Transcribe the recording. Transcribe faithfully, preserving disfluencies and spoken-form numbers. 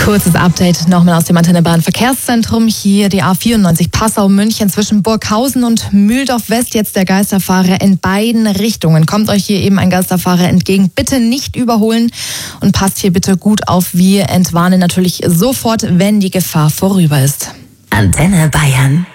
Kurzes Update nochmal aus dem Antenne Bayern Verkehrszentrum. Hier die A vierundneunzig Passau-München zwischen Burghausen und Mühldorf West. Jetzt der Geisterfahrer in beiden Richtungen. Kommt euch hier eben ein Geisterfahrer entgegen. Bitte nicht überholen und passt hier bitte gut auf. Wir entwarnen natürlich sofort, wenn die Gefahr vorüber ist. Antenne Bayern.